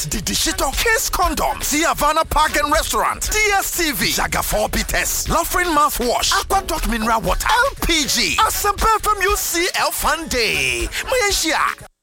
Didi Shito, Kiss Condom, Sia Havana Park and Restaurant, DSTV, Jaga 4 Bites, Lofrin Mouthwash, Aqua Dot Mineral Water, LPG, Asempa from UCL Fun Day, Malaysia.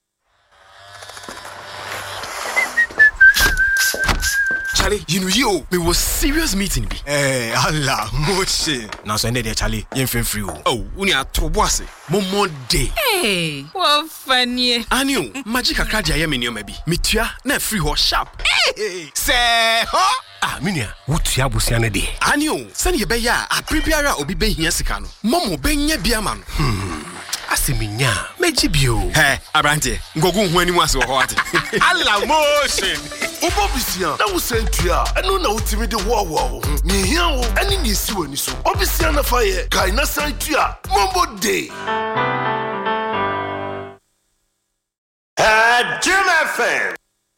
Charlie, you was serious meeting be. Allah, moche. Now so there Charlie, you free. Oh, unia to boss. Momo day. Hey, what funny. Anu, magic akra ya me maybe. Mitua na free ho sharp. Hey, say, huh? Ah, minia, wutua busia na de. Anu, send ye be ya, a prebiara obi be hia sika no. Momo be nya bia ma no. Asiminya, mejibio. Hey, Abrante, ngogu hu animu ase ho ate. Allah motion. Obobisia, na wo sentua, eno na utimi de wo. Ni hia wo, ani ni si wani so. Obisia na fa ye, kai na sentua, Mombo Day. Jim FM.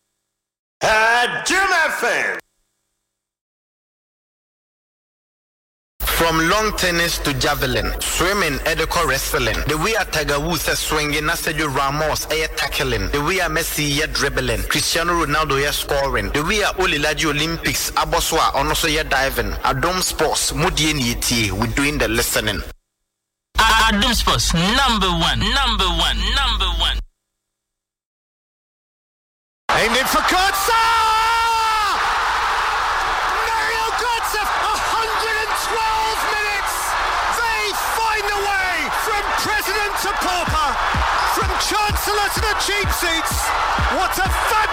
Jim FM. From long tennis to javelin, swimming, Edeko wrestling. The way a Tiger Woods is swinging, Sergio Ramos is tackling. The way a Messi is dribbling, Cristiano Ronaldo is scoring. The way a Olilaji Olympics, Aboswa, also is diving. Adom Sports, Mudi Nieti, we're doing the listening. Adom Sports, number one. Aimed in for Kurtza! President to pauper, from Chancellor to the cheap seats. What a fabulous